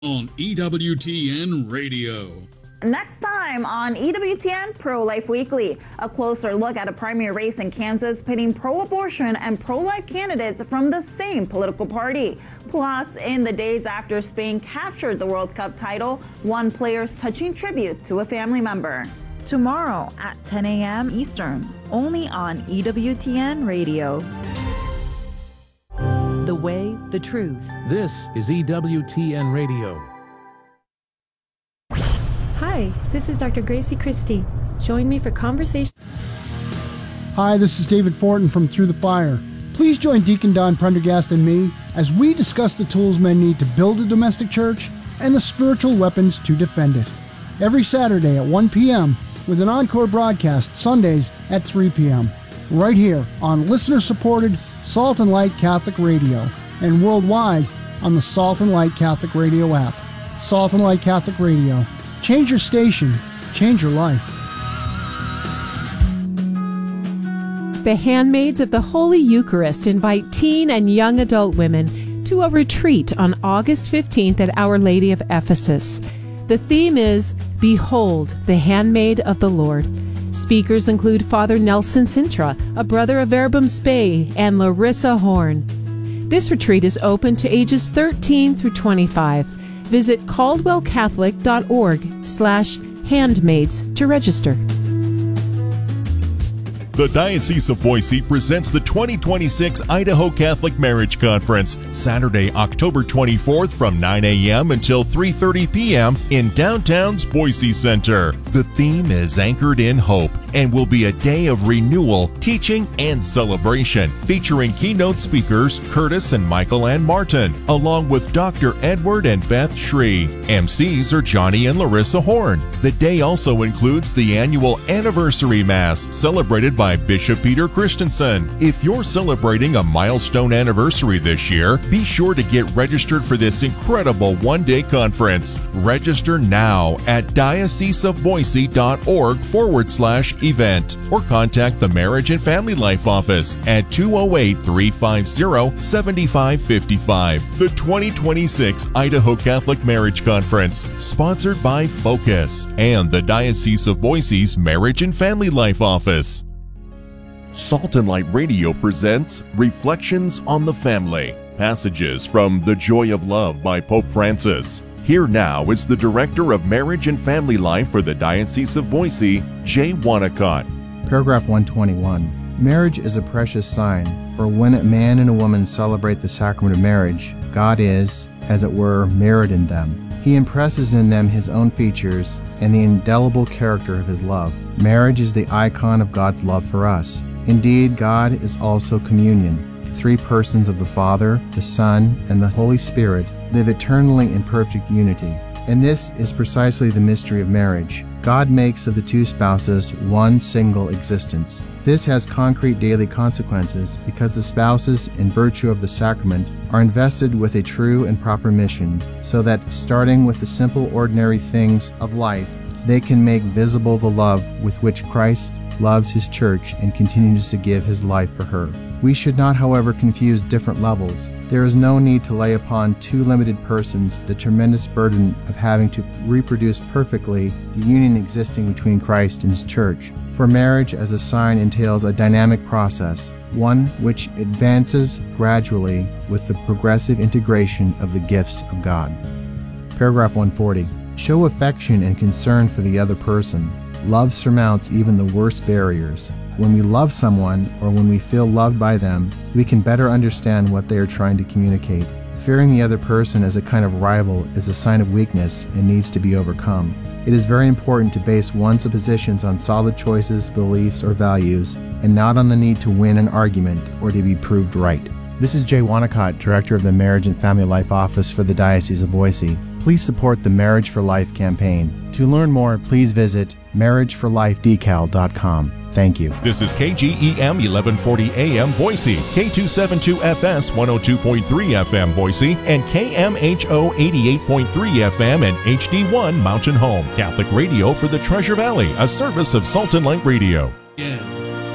on EWTN Radio. Next time on EWTN Pro-Life Weekly, a closer look at a primary race in Kansas pitting pro-abortion and pro-life candidates from the same political party. Plus, in the days after Spain captured the World Cup title, one player's touching tribute to a family member. Tomorrow at 10 a.m. Eastern, only on EWTN Radio. The way, the truth. This is EWTN Radio. Hi, this is Dr. Gracie Christie. Join me for conversation. Hi, this is David Fortin from Through the Fire. Please join Deacon Don Prendergast and me as we discuss the tools men need to build a domestic church and the spiritual weapons to defend it. Every Saturday at 1 p.m. with an encore broadcast Sundays at 3 p.m. right here on listener-supported Salt and Light Catholic Radio and worldwide on the Salt and Light Catholic Radio app. Salt and Light Catholic Radio. Change your station, change your life. The Handmaids of the Holy Eucharist invite teen and young adult women to a retreat on August 15th at Our Lady of Ephesus. The theme is Behold, the Handmaid of the Lord. Speakers include Father Nelson Sintra, a brother of Verbum Spei, and Larissa Horn. This retreat is open to ages 13 through 25. Visit caldwellcatholic.org/handmaids to register. The Diocese of Boise presents the 2026 Idaho Catholic Marriage Conference, Saturday, October 24th from 9 a.m. until 3:30 p.m. in downtown's Boise Center. The theme is Anchored in Hope and will be a day of renewal, teaching, and celebration, featuring keynote speakers Curtis and Michael Ann Martin, along with Dr. Edward and Beth Shree. MCs are Johnny and Larissa Horn. The day also includes the annual Anniversary Mass, celebrated by Bishop Peter Christensen. If you're celebrating a milestone anniversary this year, be sure to get registered for this incredible one-day conference. Register now at dioceseofboise.org/event or contact the Marriage and Family Life Office at 208-350-7555. The 2026 Idaho Catholic Marriage Conference, sponsored by Focus and the Diocese of Boise's Marriage and Family Life Office. Salt and Light Radio presents Reflections on the Family, passages from The Joy of Love by Pope Francis. Here now is the Director of Marriage and Family Life for the Diocese of Boise, Jay Wanacott. Paragraph 121. Marriage is a precious sign, for when a man and a woman celebrate the sacrament of marriage, God is, as it were, mirrored in them. He impresses in them his own features and the indelible character of his love. Marriage is the icon of God's love for us. Indeed, God is also communion. The three persons of the Father, the Son, and the Holy Spirit live eternally in perfect unity. And this is precisely the mystery of marriage. God makes of the two spouses one single existence. This has concrete daily consequences because the spouses, in virtue of the sacrament, are invested with a true and proper mission, so that, starting with the simple ordinary things of life, they can make visible the love with which Christ loves his church and continues to give his life for her. We should not, however, confuse different levels. There is no need to lay upon two limited persons the tremendous burden of having to reproduce perfectly the union existing between Christ and his church. For marriage as a sign entails a dynamic process, one which advances gradually with the progressive integration of the gifts of God. Paragraph 140. Show affection and concern for the other person. Love surmounts even the worst barriers. When we love someone, or when we feel loved by them, we can better understand what they are trying to communicate. Fearing the other person as a kind of rival is a sign of weakness and needs to be overcome. It is very important to base one's positions on solid choices, beliefs, or values, and not on the need to win an argument or to be proved right. This is Jay Wanacott, Director of the Marriage and Family Life Office for the Diocese of Boise. Please support the Marriage for Life campaign. To learn more, please visit marriageforlifedecal.com. Thank you. This is KGEM 1140 AM Boise, K272FS 102.3 FM Boise, and KMHO 88.3 FM and HD1 Mountain Home. Catholic radio for the Treasure Valley, a service of Salt and Light Radio. Yeah.